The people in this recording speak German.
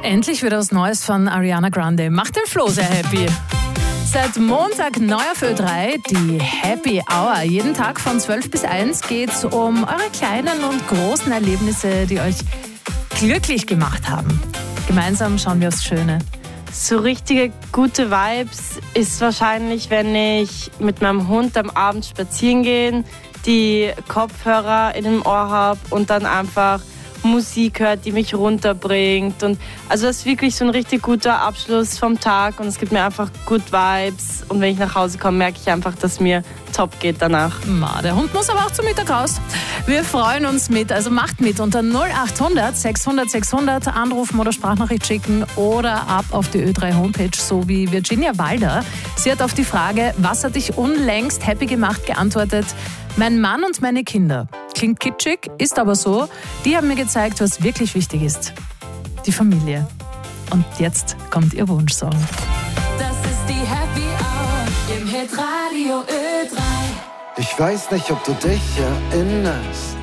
Endlich wieder was Neues von Ariana Grande. Macht den Flo sehr happy. Seit Montag neu auf Ö3, die Happy Hour. Jeden Tag von 12 bis 1 geht es um eure kleinen und großen Erlebnisse, die euch glücklich gemacht haben. Gemeinsam schauen wir aufs Schöne. So richtige gute Vibes ist wahrscheinlich, wenn ich mit meinem Hund am Abend spazieren gehe, die Kopfhörer in dem Ohr habe und dann einfach Musik hört, die mich runterbringt. Und also das ist wirklich so ein richtig guter Abschluss vom Tag und es gibt mir einfach gut Vibes. Und wenn ich nach Hause komme, merke ich einfach, dass mir top geht danach. Der Hund muss aber auch zum Mittag raus. Wir freuen uns mit, also macht mit unter 0800 600 600 anrufen oder Sprachnachricht schicken oder ab auf die Ö3 Homepage, so wie Virginia Walder. Sie hat auf die Frage, was hat dich unlängst happy gemacht, geantwortet: Mein Mann und meine Kinder. Klingt kitschig, ist aber so. Die haben mir gezeigt, was wirklich wichtig ist. Die Familie. Und jetzt kommt ihr Wunschsong. Das ist die Happy Hour im Hitradio Ö3. Ich weiß nicht, ob du dich erinnerst.